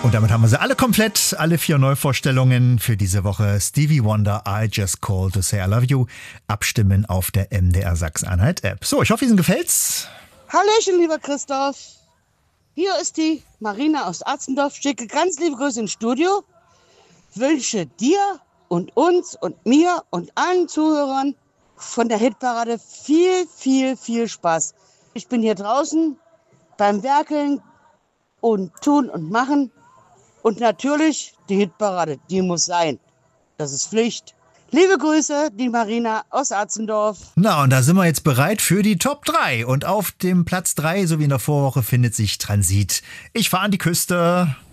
Und damit haben wir sie alle komplett, alle 4 Neuvorstellungen für diese Woche. Stevie Wonder, I Just Called to Say I Love You. Abstimmen auf der MDR Sachsen-Anhalt-App. So, ich hoffe, Ihnen gefällt's. Hallöchen, lieber Christoph. Hier ist die Marina aus Atzendorf. Schicke ganz liebe Grüße ins Studio. Wünsche dir und uns und mir und allen Zuhörern von der Hitparade viel, viel, viel Spaß. Ich bin hier draußen beim Werkeln und Tun und Machen. Und natürlich, die Hitparade, die muss sein. Das ist Pflicht. Liebe Grüße, die Marina aus Atzendorf. Na, und da sind wir jetzt bereit für die Top 3. Und auf dem Platz 3, so wie in der Vorwoche, findet sich Transit. Ich fahre an die Küste.